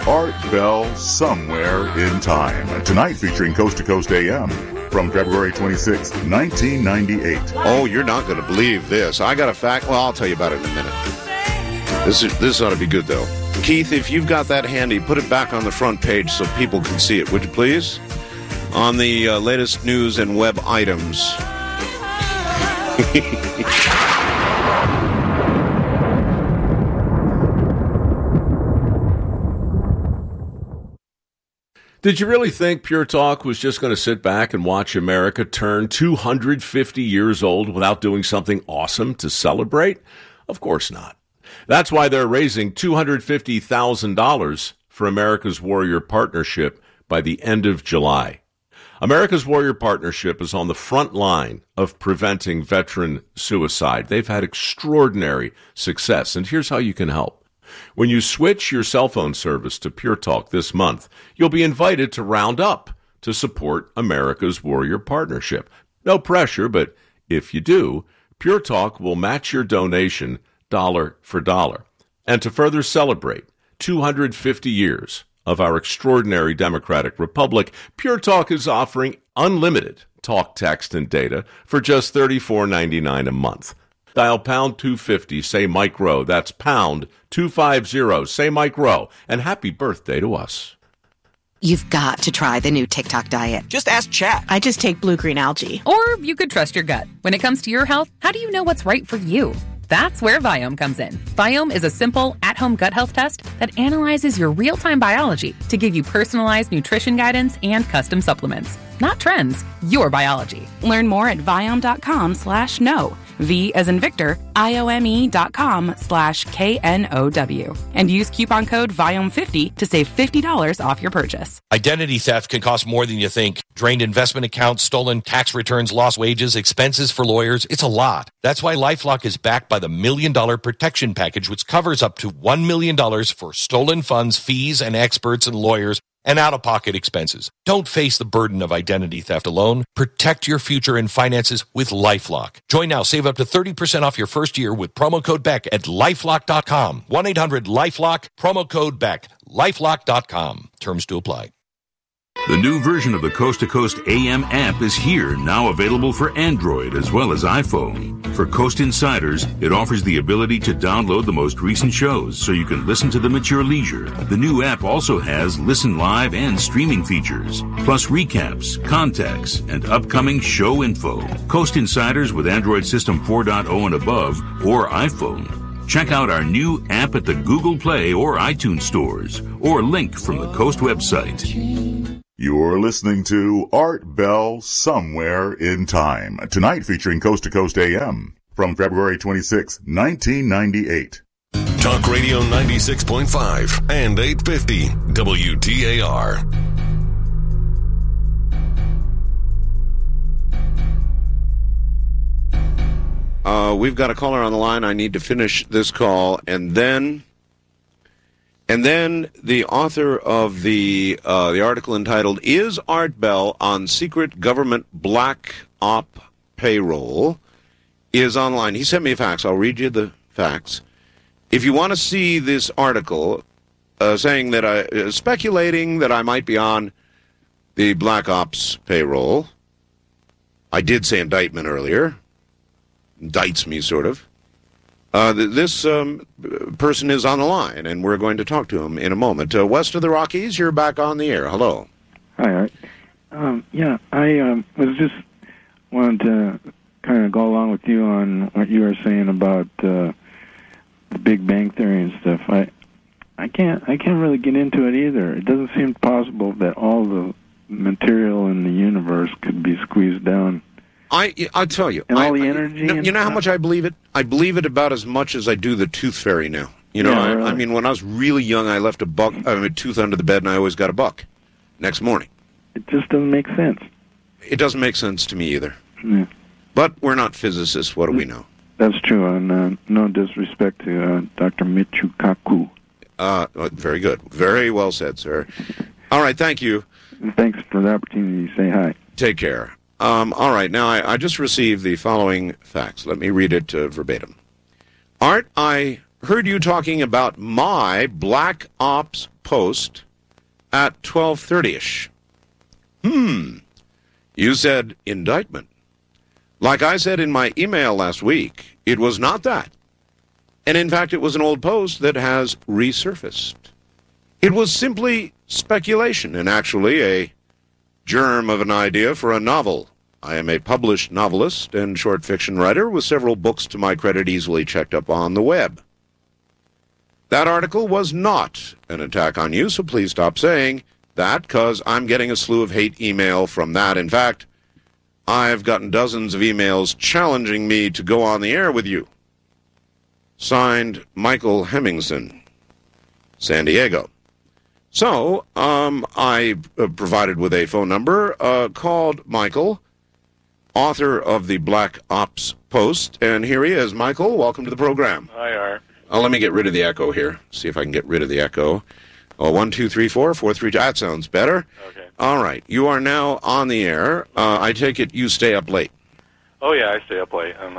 Art Bell Somewhere in Time. Tonight featuring Coast to Coast AM from February 26, 1998. Oh, you're not going to believe this. I got a fact. Well, I'll tell you about it in a minute. This ought to be good, though. Keith, if you've got that handy, put it back on the front page so people can see it, would you please? On the latest news and web items. Did you really think Pure Talk was just going to sit back and watch America turn 250 years old without doing something awesome to celebrate? Of course not. That's why they're raising $250,000 for America's Warrior Partnership by the end of July. America's Warrior Partnership is on the front line of preventing veteran suicide. They've had extraordinary success, and here's how you can help. When you switch your cell phone service to Pure Talk this month, you'll be invited to round up to support America's Warrior Partnership. No pressure, but if you do, Pure Talk will match your donation dollar for dollar. And to further celebrate 250 years of our extraordinary democratic republic, Pure Talk is offering unlimited talk, text, and data for just $34.99 a month. Dial pound 250, say Mike Rowe. That's pound 250, say Mike Rowe. And happy birthday to us. You've got to try the new TikTok diet. Just ask Chat. I just take blue-green algae. Or you could trust your gut. When it comes to your health, how do you know what's right for you? That's where Viome comes in. Viome is a simple, at-home gut health test that analyzes your real-time biology to give you personalized nutrition guidance and custom supplements. Not trends, your biology. Learn more at Viome.com/know. V as in Victor, IOME.com/KNOW. And use coupon code VIOME50 to save $50 off your purchase. Identity theft can cost more than you think. Drained investment accounts, stolen tax returns, lost wages, expenses for lawyers. It's a lot. That's why LifeLock is backed by the $1 Million Protection Package, which covers up to $1 million for stolen funds, fees, and experts and lawyers, and out-of-pocket expenses. Don't face the burden of identity theft alone. Protect your future and finances with LifeLock. Join now. Save up to 30% off your first year with promo code BECK at LifeLock.com. 1-800-LifeLock, promo code BECK. LifeLock.com. Terms to apply. The new version of the Coast to Coast AM app is here, now available for Android as well as iPhone. For Coast Insiders, it offers the ability to download the most recent shows so you can listen to them at your leisure. The new app also has listen live and streaming features, plus recaps, contacts, and upcoming show info. Coast Insiders with Android System 4.0 and above, or iPhone. Check out our new app at the Google Play or iTunes stores, or link from the Coast website. You're listening to Art Bell Somewhere in Time. Tonight featuring Coast to Coast AM from February 26, 1998. Talk Radio 96.5 and 850 WTAR. We've got a caller on the line. I need to finish this call, and then the author of the article entitled "Is Art Bell on Secret Government Black Op Payroll?" is online. He sent me a fax. I'll read you the fax. If you want to see this article saying that speculating that I might be on the Black Ops payroll, I did say indictment earlier. Indicts me, sort of. This person is on the line, and we're going to talk to him in a moment. West of the Rockies, you're back on the air. Hello. Hi, Art. I was just wanted to kind of go along with you on what you were saying about the Big Bang Theory and stuff. I can't really get into it either. It doesn't seem possible that all the material in the universe could be squeezed down. I'll tell you. And all the energy. You know how much I believe it? I believe it about as much as I do the tooth fairy now. You know, Yeah, really. I mean, when I was really young, I left a tooth under the bed, and I always got a buck next morning. It just doesn't make sense. It doesn't make sense to me either. Yeah. But we're not physicists. What do we know? That's true, and no disrespect to Dr. Michio Kaku. Very good. Very well said, sir. All right, thank you. Thanks for the opportunity to say hi. Take care. All right, now I just received the following fax. Let me read it verbatim. Art, I heard you talking about my Black Ops post at 12:30ish. You said indictment. Like I said in my email last week, it was not that. And in fact, it was an old post that has resurfaced. It was simply speculation and actually a germ of an idea for a novel. I am a published novelist and short fiction writer with several books to my credit easily checked up on the web. That article was not an attack on you, so please stop saying that, because I'm getting a slew of hate email from that. In fact, I've gotten dozens of emails challenging me to go on the air with you. Signed, Michael Hemmingson, San Diego. So, I provided with a phone number, called Michael, author of the Black Ops post, and here he is. Michael, welcome to the program. Hi, Art. Let me get rid of the echo here. See if I can get rid of the echo. 1, 2, 3, 4, 4, 3. That sounds better. Okay. All right. You are now on the air. I take it you stay up late. Oh yeah, I stay up late. I'm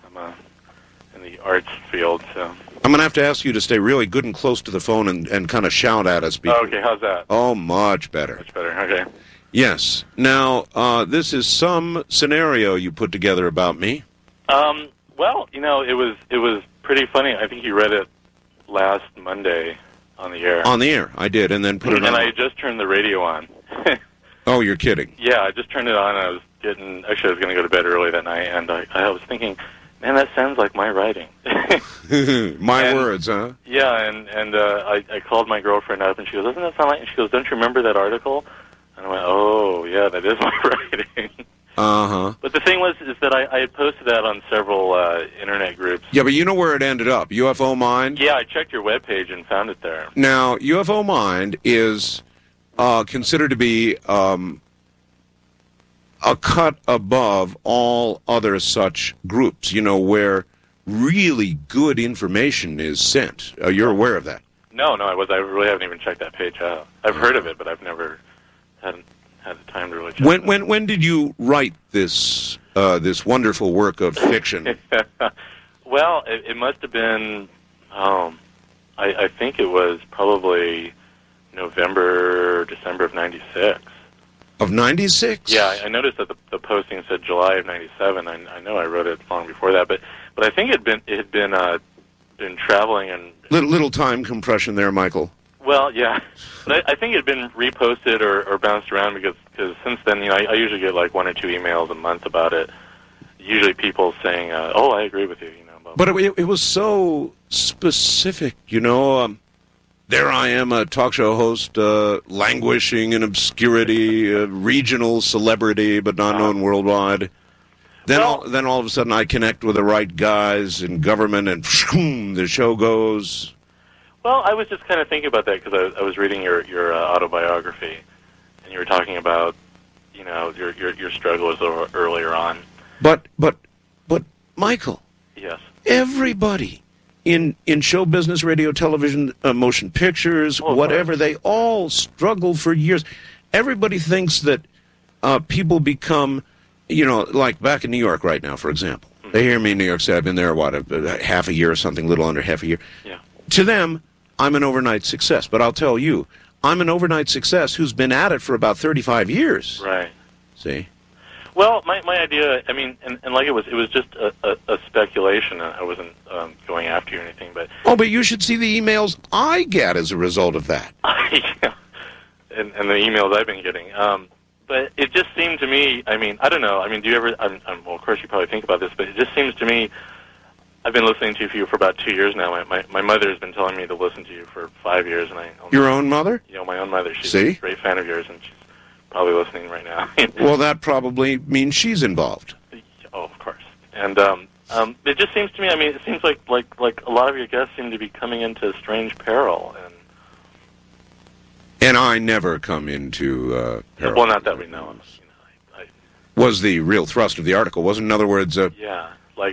in the arts field, so. I'm going to have to ask you to stay really good and close to the phone and kind of shout at us. Okay, how's that? Oh, much better. Much better. Okay. Yes. Now, this is some scenario you put together about me. Well, you know, it was pretty funny. I think you read it last Monday on the air. On the air, I did, and then put it on. And I just turned the radio on. Oh, you're kidding. Yeah, I just turned it on, and I was I was going to go to bed early that night, and I was thinking, man, that sounds like my writing. My words, huh? Yeah, and I called my girlfriend up, and she goes, doesn't that sound like... And she goes, don't you remember that article? And I went, oh, yeah, that is my writing. Uh-huh. But the thing is that I had posted that on several internet groups. Yeah, but you know where it ended up, UFO Mind? Yeah, I checked your webpage and found it there. Now, UFO Mind is considered to be a cut above all other such groups, you know, where really good information is sent. You're aware of that? No, I really haven't even checked that page out. I've heard of it, but I've never had the time to really check it. When did you write this this wonderful work of fiction? Well, it must have been, I think it was probably November, December of 96. Of 96? Yeah, I noticed that the posting said July of 97. I know I wrote it long before that, but I think it had been traveling and little time compression there, Michael. Well, yeah, but I think it had been reposted or bounced around because since then, I usually get like 1 or 2 emails a month about it. Usually, people saying, "Oh, I agree with you," But it was so specific, There I am, a talk show host, languishing in obscurity, a regional celebrity, but not known worldwide. Then all of a sudden I connect with the right guys in government, and the show goes. Well, I was just kind of thinking about that because I was reading your autobiography, and you were talking about, your struggles earlier on. But Michael. Yes. Everybody in show business, radio, television, motion pictures, whatever, they all struggle for years. Everybody thinks that people become, like back in New York right now, for example. Mm-hmm. They hear me in New York say I've been there, half a year or something, a little under half a year. Yeah. To them, I'm an overnight success. But I'll tell you, I'm an overnight success who's been at it for about 35 years. Right. See? Well, my idea, I mean, and like it was just a speculation. I wasn't going after you or anything, but... Oh, but you should see the emails I get as a result of that. Yeah, and the emails I've been getting. But it just seemed to me, I mean, I don't know. I mean, do you ever... well, of course, you probably think about this, but it just seems to me... I've been listening to you for about 2 years now. My mother has been telling me to listen to you for 5 years, and Your own mother? My own mother. She's See? a great fan of yours, and she's probably listening right now. Well, that probably means she's involved. Oh, of course. And it just seems to me, I mean, it seems like a lot of your guests seem to be coming into strange peril. And I never come into peril. Well, not that we know of. Was the real thrust of the article, wasn't it? In other words... yeah,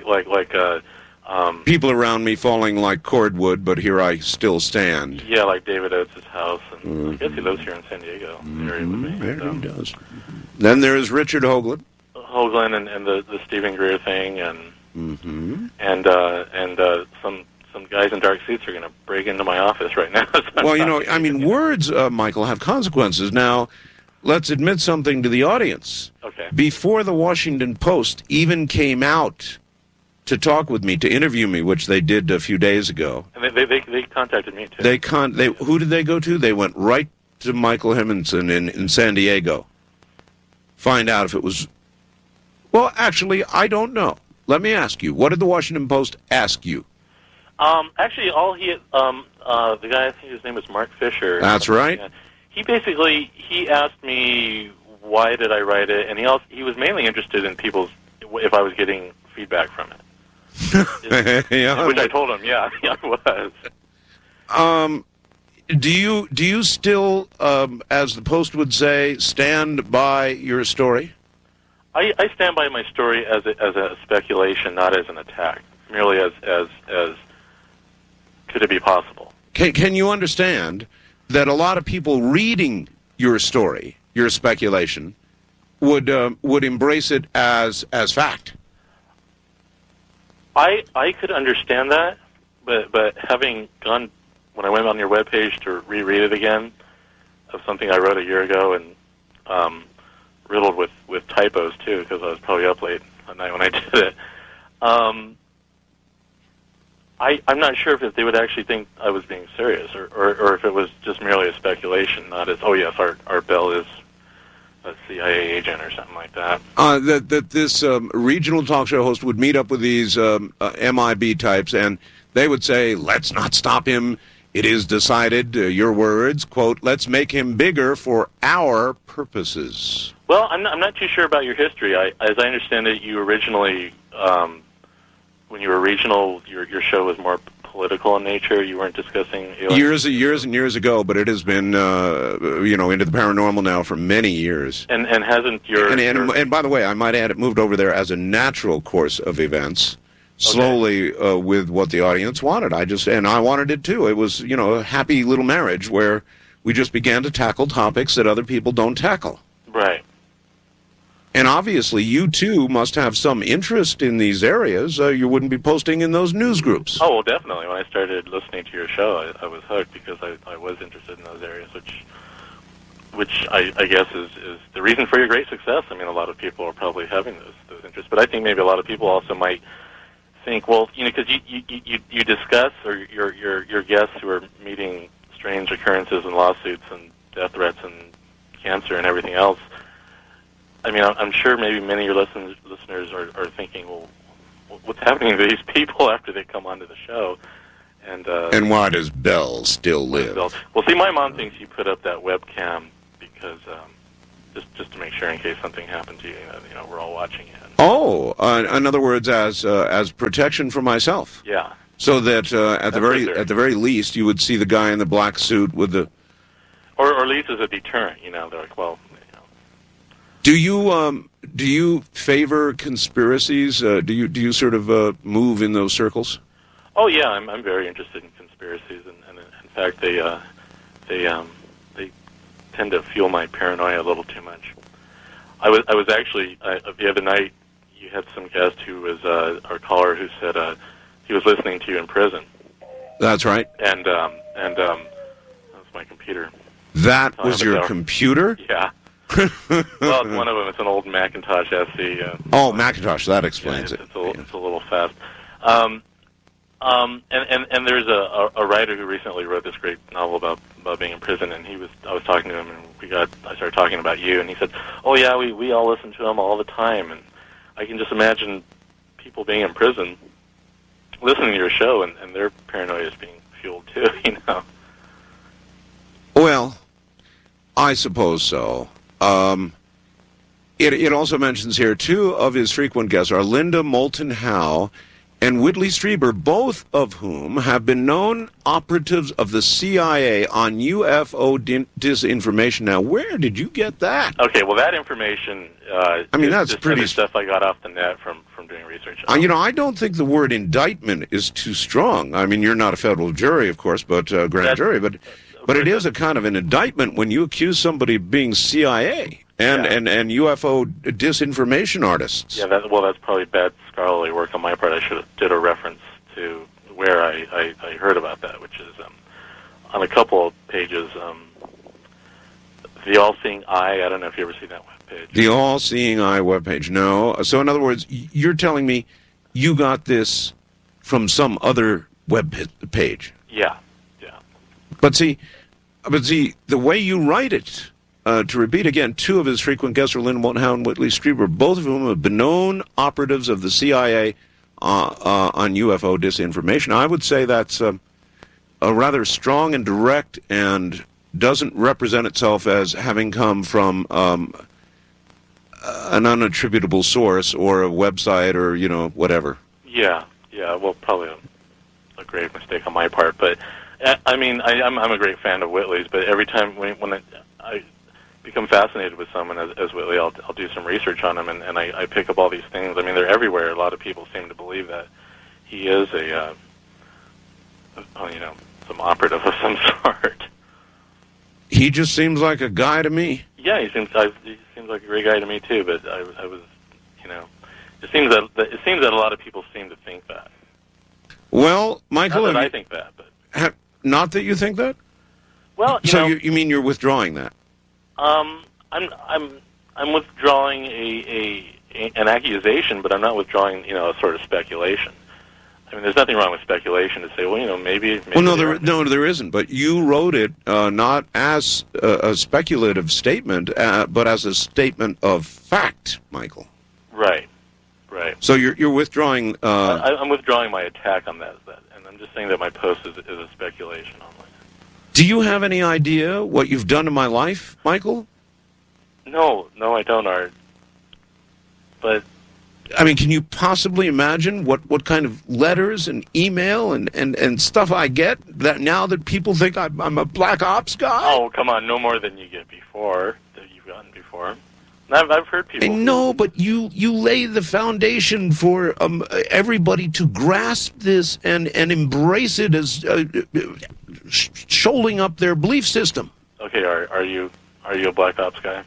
people around me falling like cordwood, but here I still stand. Yeah, like David Oates' house, and I guess he lives here in San Diego. Area with me, there he does. Then there is Richard Hoagland. Hoagland and the Stephen Greer thing, and some guys in dark suits are going to break into my office right now. Well, I mean, words, Michael, have consequences. Now, let's admit something to the audience. Okay. Before the Washington Post even came out to talk with me, to interview me, which they did a few days ago. And they contacted me, too. Who did they go to? They went right to Michael Hemingson in San Diego. Find out if it was... Well, actually, I don't know. Let me ask you. What did the Washington Post ask you? Actually, the guy, I think his name was Mark Fisher. That's right. He asked me why did I write it, and he was mainly interested in if I was getting feedback from it. Yeah. Which I told him, yeah, I was. Do you still, as the Post would say, stand by your story? I stand by my story as a speculation, not as an attack. Merely as could it be possible? Can you understand that a lot of people reading your story, your speculation, would embrace it as fact? I could understand that, but having gone when I went on your webpage to reread it again of something I wrote a year ago and riddled with typos too, because I was probably up late at night when I did it. I'm not sure if they would actually think I was being serious, or if it was just merely a speculation, not as, oh yes, Art Bell is a CIA agent or something like that. That this regional talk show host would meet up with these MIB types, and they would say, let's not stop him. It is decided, your words, quote, let's make him bigger for our purposes. Well, I'm not too sure about your history. As I understand it, you originally, when you were regional, your show was more political in nature. You weren't discussing years and years ago, but it has been into the paranormal now for many years. And hasn't your and by the way, I might add, it moved over there as a natural course of events. Slowly, with what the audience wanted. I wanted it too. It was, a happy little marriage where we just began to tackle topics that other people don't tackle. Right. And obviously, you too must have some interest in these areas. You wouldn't be posting in those news groups. Oh, well, definitely. When I started listening to your show, I was hooked because I was interested in those areas, which I guess is the reason for your great success. I mean, a lot of people are probably having those interests, but I think maybe a lot of people also might think, well, because you discuss, or your guests who are meeting strange occurrences and lawsuits and death threats and cancer and everything else. I mean, I'm sure maybe many of your listeners are thinking, well, what's happening to these people after they come onto the show? And why does Bell still live? Well, see, my mom thinks you put up that webcam because just to make sure in case something happened to you, we're all watching it. Oh, in other words, as protection for myself. Yeah. So that at the very least, you would see the guy in the black suit with the. Or at least as a deterrent, they're like, well. Do you favor conspiracies? Do you sort of move in those circles? Oh yeah, I'm very interested in conspiracies, and in fact they tend to fuel my paranoia a little too much. I was actually the other night. You had some guest who was our caller who said he was listening to you in prison. That's right. And that was my computer. That was your computer? Yeah. Well, it's one of them. It's an old Macintosh SC. Macintosh. That explains it. It's a little fast. And there's a writer who recently wrote this great novel about being in prison, and I was talking to him, and I started talking about you, and he said, "Oh yeah, we all listen to him all the time," and I can just imagine people being in prison listening to your show, and their paranoia is being fueled too. Well, I suppose so. It also mentions here two of his frequent guests are Linda Moulton Howe and Whitley Strieber, both of whom have been known operatives of the CIA on UFO disinformation. Now, where did you get that? Okay, well, that information that's just pretty stuff I got off the net from doing research. I don't think the word indictment is too strong. I mean, you're not a federal jury, of course, but grand jury, but it is a kind of an indictment when you accuse somebody of being CIA and UFO disinformation artists. Yeah, that's probably bad scholarly work on my part. I should have did a reference to where I heard about that, which is on a couple of pages. The All-Seeing Eye. I don't know if you ever seen that webpage. The All-Seeing Eye webpage. No. So in other words, you're telling me you got this from some other web page. Yeah. But see, the way you write it. To repeat again, two of his frequent guests are Lynn Howe and Whitley Strieber, both of whom have been known operatives of the CIA on UFO disinformation. I would say that's a rather strong and direct and doesn't represent itself as having come from an unattributable source or a website or, whatever. Yeah, well, probably a grave mistake on my part. But, I mean, I'm a great fan of Whitley's, but every time when I become fascinated with someone as Whitley, I'll do some research on him, and I pick up all these things. I mean, they're everywhere. A lot of people seem to believe that he is some operative of some sort. He just seems like a guy to me. Yeah, he seems like a great guy to me too. But I was, it seems that a lot of people seem to think that. Well, Michael, not that I think that, but not that you think that. Well, you mean you're withdrawing that? I'm withdrawing an accusation, but I'm not withdrawing a sort of speculation. I mean, there's nothing wrong with speculation to say, well, maybe. Well, no, there isn't. But you wrote it not as a speculative statement, but as a statement of fact, Michael. Right. So you're withdrawing. I'm withdrawing my attack on that, and I'm just saying that my post is a speculation only. Do you have any idea what you've done to my life, Michael? No, I don't, Art. But I mean, can you possibly imagine what kind of letters and email and stuff I get that now that people think I'm a black ops guy? Oh, come on, no more than you get before, that you've gotten before. I've heard people. I know, but you lay the foundation for everybody to grasp this and embrace it as shoaling up their belief system. Okay, are you a black ops guy?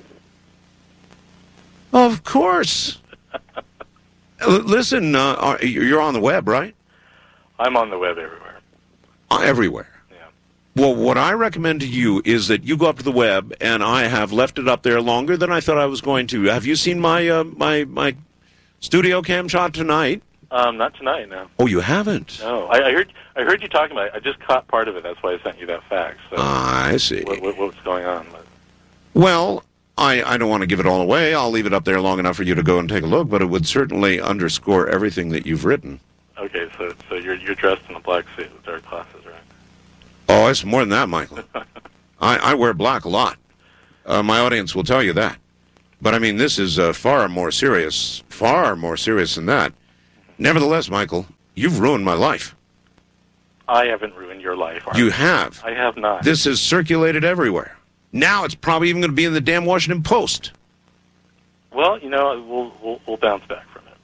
Of course. Listen, you're on the web, right? I'm on the web everywhere. Everywhere. Yeah. Well, what I recommend to you is that you go up to the web, and I have left it up there longer than I thought I was going to. Have you seen my my studio cam shot tonight? Not tonight, no. Oh, you haven't? No, I heard you talking about it. I just caught part of it. That's why I sent you that fax. So I see. What's going on? Well, I don't want to give it all away. I'll leave it up there long enough for you to go and take a look, but it would certainly underscore everything that you've written. Okay, so you're dressed in a black suit with dark glasses, right? Oh, it's more than that, Michael. I wear black a lot. My audience will tell you that. But, I mean, this is far more serious than that. Nevertheless, Michael, you've ruined my life. I haven't ruined your life, Art. You have. I have not. This is circulated everywhere. Now it's probably even going to be in the damn Washington Post. Well, we'll bounce back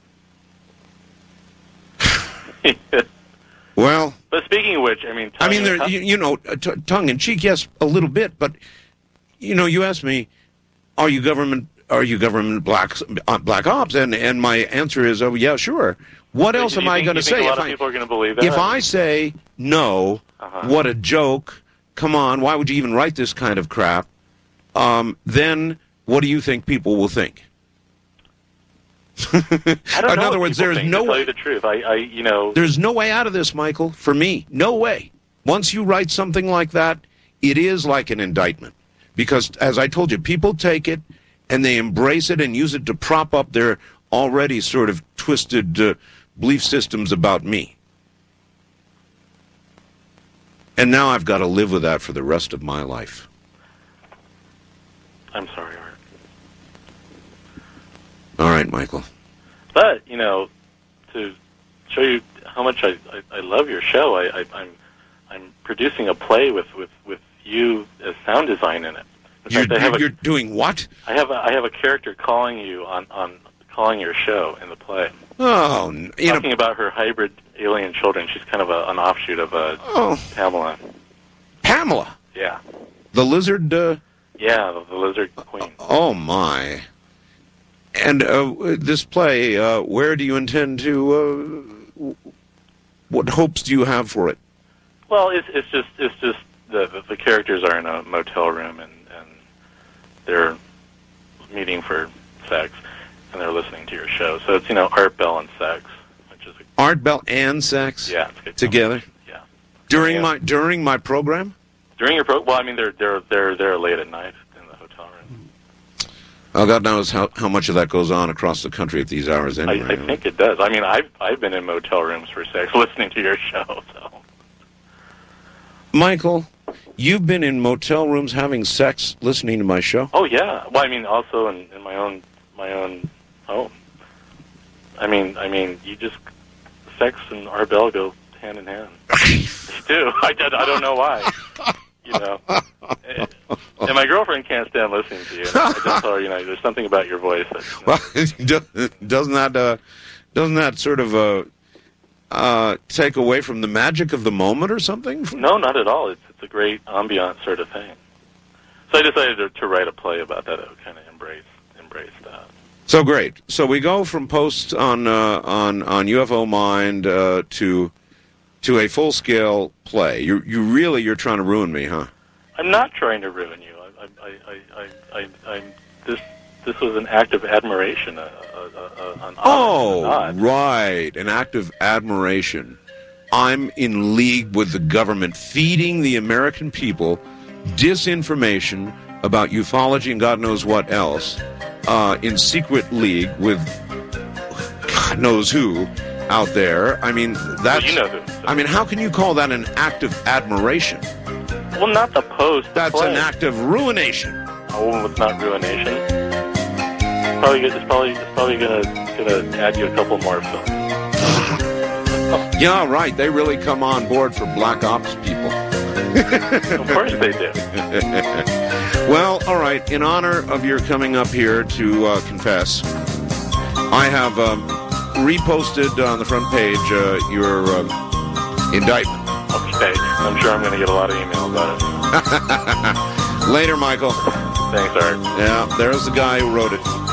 from it. Well, but speaking of which, I mean, tongue in cheek, yes, a little bit, but you asked me, are you government black ops, and my answer is, oh yeah, sure. What else am I going to say? A lot of people are going to believe that. If I say no, what a joke. Come on, why would you even write this kind of crap? Then what do you think people will think? I don't know. In other words, there's no way. To tell you the truth, There's no way out of this, Michael. For me, no way. Once you write something like that, it is like an indictment, because, as I told you, people take it and they embrace it and use it to prop up their already sort of twisted belief systems about me. And now I've got to live with that for the rest of my life. I'm sorry, Art. All right, Michael. But, to show you how much I love your show, I'm producing a play with you as sound design in it. In fact, you're doing what? I have a character calling you on calling your show in the play. Oh, talking about her hybrid alien children. She's kind of an offshoot of Pamela. Pamela? Yeah. The lizard? Yeah, the lizard queen. Oh, my. And this play, where do you intend to What hopes do you have for it? Well, it's just the characters are in a motel room and they're meeting for sex and they're listening to your show. So it's Art Bell and sex, which is Art Bell and sex. Yeah, it's good together. Yeah. During my program. During your program. Well, I mean they're late at night in the hotel room. Oh, God knows how much of that goes on across the country at these hours anyway. I think it does. I mean, I've been in motel rooms for sex listening to your show. So, Michael, you've been in motel rooms having sex listening to my show? Oh yeah. Well, I mean, also in my own home. I mean, you just sex and Art Bell go hand in hand. They do. I don't know why. And my girlfriend can't stand listening to you. And I just tell her, there's something about your voice. Well, doesn't that sort of take away from the magic of the moment or something? No, not at all. It's a great ambient sort of thing. So I decided to write a play about that. I would kind of embrace that. So great. So we go from posts on UFO Mind to a full scale play. You're trying to ruin me, huh? I'm not trying to ruin you. This was an act of admiration. Right, an act of admiration. I'm in league with the government, feeding the American people disinformation about ufology and God knows what else, in secret league with God knows who out there. I mean, that's... Well, you know who. So. I mean, how can you call that an act of admiration? Well, not the post. That's an act of ruination. Oh, it's not ruination. It's probably gonna add you a couple more films. Yeah, right. They really come on board for Black Ops people. Of course they do. Well, all right. In honor of your coming up here to confess, I have reposted on the front page your indictment. Okay. I'm sure I'm going to get a lot of emails about it. Later, Michael. Thanks, Art. Yeah, there's the guy who wrote it.